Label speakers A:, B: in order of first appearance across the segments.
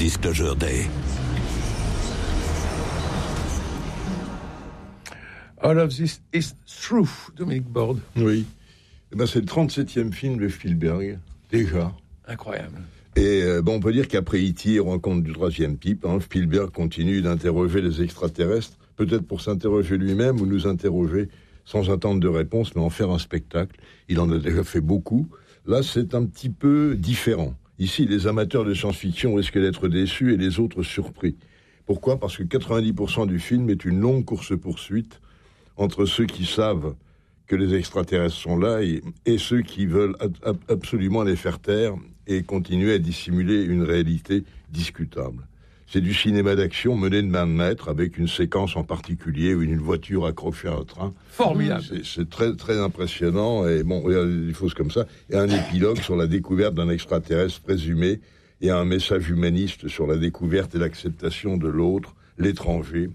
A: Disclosure Day.
B: All of this is true, Dominique Borde.
C: Oui. C'est le 37e film de Spielberg, déjà.
B: Incroyable.
C: Et on peut dire qu'après E.T. Rencontre du troisième type, Spielberg continue d'interroger les extraterrestres, peut-être pour s'interroger lui-même ou nous interroger sans attendre de réponse, mais en faire un spectacle. Il en a déjà fait beaucoup. Là, c'est un petit peu différent. Ici, les amateurs de science-fiction risquent d'être déçus et les autres surpris. Pourquoi ? Parce que 90% du film est une longue course-poursuite entre ceux qui savent que les extraterrestres sont là et ceux qui veulent absolument les faire taire et continuer à dissimuler une réalité discutable. C'est du cinéma d'action mené de main de maître avec une séquence en particulier où une voiture accrochée à un train.
B: Formidable.
C: C'est très, très impressionnant et il y a des choses comme ça. Et un épilogue sur la découverte d'un extraterrestre présumé et un message humaniste sur la découverte et l'acceptation de l'autre, l'étranger.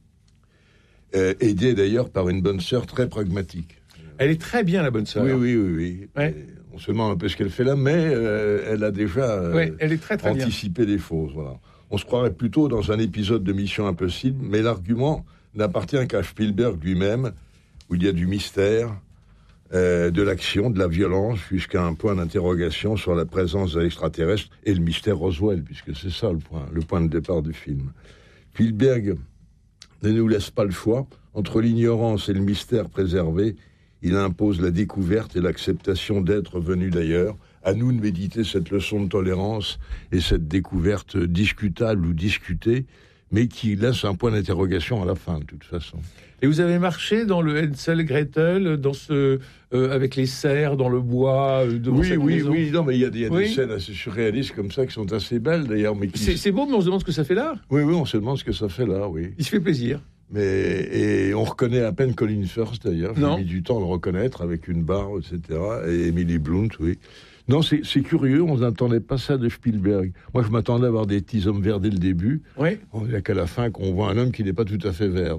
C: Aidé d'ailleurs par une bonne sœur très pragmatique.
B: Elle est très bien, la bonne sœur.
C: Oui.
B: Ouais.
C: On se demande un peu ce qu'elle fait là, mais elle a déjà
B: elle est très, très
C: anticipé des choses. Voilà. On se croirait plutôt dans un épisode de Mission Impossible, mais l'argument n'appartient qu'à Spielberg lui-même, où il y a du mystère, de l'action, de la violence, jusqu'à un point d'interrogation sur la présence de l'extraterrestre et le mystère Roswell, puisque c'est ça le point de départ du film. Spielberg ne nous laisse pas le choix. Entre l'ignorance et le mystère préservé, il impose la découverte et l'acceptation d'êtres venus d'ailleurs. À nous de méditer cette leçon de tolérance et cette découverte discutable ou discutée, mais qui laisse un point d'interrogation à la fin, de toute façon.
B: Et vous avez marché dans le Hansel et Gretel, dans avec les cerfs dans le bois devant cette maison.
C: Oui. Non, mais il y a des scènes assez surréalistes comme ça qui sont assez belles d'ailleurs. Mais
B: c'est beau, mais on se demande ce que ça fait là.
C: Oui, on se demande ce que ça fait là, oui.
B: Il se fait plaisir.
C: Et on reconnaît à peine Colin Firth d'ailleurs. J'ai mis du temps à le reconnaître avec une barre, etc. Et Emily Blunt, oui. Non, c'est curieux, on n'attendait pas ça de Spielberg. Moi, je m'attendais à voir des petits hommes verts dès le début.
B: Oui.
C: Il n'y a qu'à la fin qu'on voit un homme qui n'est pas tout à fait vert.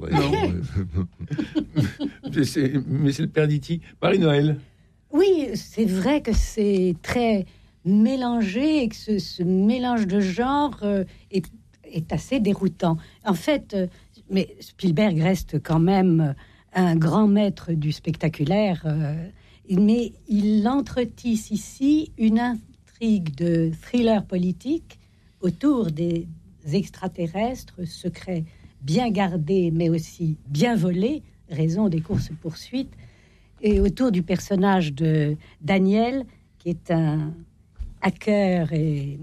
B: Mais c'est le père d'E.T. Marie-Noël.
D: Oui, c'est vrai que c'est très mélangé et que ce mélange de genres est assez déroutant. En fait, mais Spielberg reste quand même un grand maître du spectaculaire. Mais il entretisse ici une intrigue de thriller politique autour des extraterrestres, secrets bien gardés, mais aussi bien volés, raison des courses-poursuites, et autour du personnage de Daniel, qui est un hacker et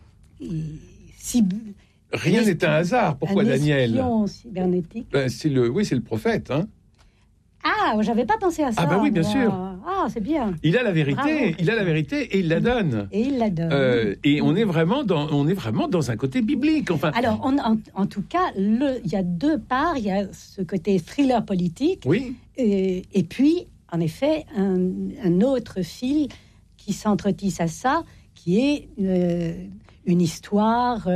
B: rien n'est un hasard. Pourquoi Daniel ?
D: Cybernétique.
B: C'est le prophète, hein.
D: Ah, j'avais pas pensé à ça.
B: Ah bah oui, bien sûr.
D: Ah, c'est bien.
B: Il a la vérité,
D: Bravo.
B: Il a la vérité et il la donne.
D: Et il la donne.
B: Et on est vraiment dans un côté biblique. Enfin.
D: Alors, en tout cas, il y a deux parts. Il y a ce côté thriller politique.
B: Oui.
D: Et puis, en effet, un autre fil qui s'entretisse à ça, qui est une histoire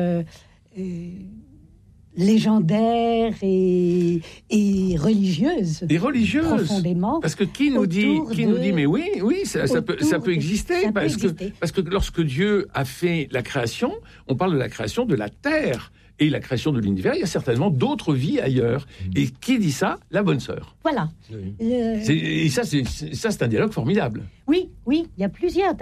D: légendaire et religieuse.
B: Et religieuse.
D: Profondément.
B: Parce que qui nous dit, mais oui, ça peut exister. Parce que lorsque Dieu a fait la création, on parle de la création de la terre et la création de l'univers. Il y a certainement d'autres vies ailleurs. Et qui dit ça ? La bonne sœur.
D: Voilà.
B: Et ça, c'est un dialogue formidable.
D: Oui, il y a plusieurs